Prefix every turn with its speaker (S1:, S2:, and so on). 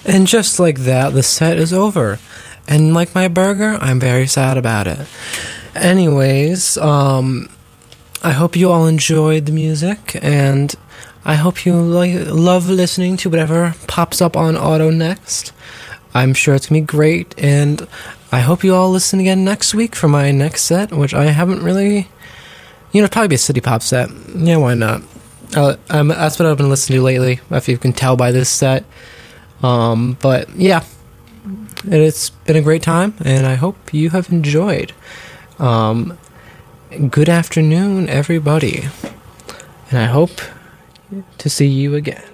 S1: And just like that, the set is over. And like my burger, I'm very sad about it. Anyways, I hope you all enjoyed the music, and I hope you love listening to whatever pops up on Auto next. I'm sure it's going to be great, and I hope you all listen again next week for my next set, which I haven't really... it'll probably be a City Pop set. Yeah, why not? That's what I've been listening to lately, if you can tell by this set. But, yeah. It's been a great time, and I hope you have enjoyed. Good afternoon, everybody. And I hope to see you again.